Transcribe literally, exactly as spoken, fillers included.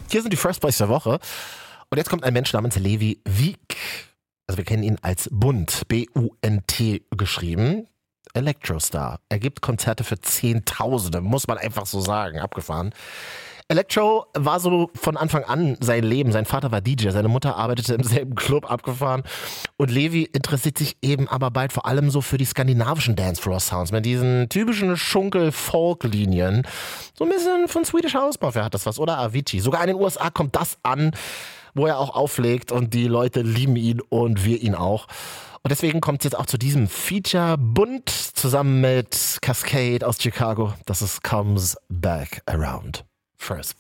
Hier sind die First Boys der Woche. Und jetzt kommt ein Mensch namens Levi Wieck. Also wir kennen ihn als Bunt, B U N T geschrieben. Electrostar. Er gibt Konzerte für Zehntausende, muss man einfach so sagen. Abgefahren. Electro war so von Anfang an sein Leben. Sein Vater war D J, seine Mutter arbeitete im selben Club, abgefahren. Und Levi interessiert sich eben aber bald vor allem so für die skandinavischen Dancefloor-Sounds mit diesen typischen Schunkel-Folk-Linien. So ein bisschen von Swedish House Mafia hat das was, oder Avicii. Sogar in den U S A kommt das an, wo er auch auflegt und die Leute lieben ihn und wir ihn auch. Und deswegen kommt es jetzt auch zu diesem Feature Bunt zusammen mit Cascade aus Chicago. Das ist Comes Back Around. First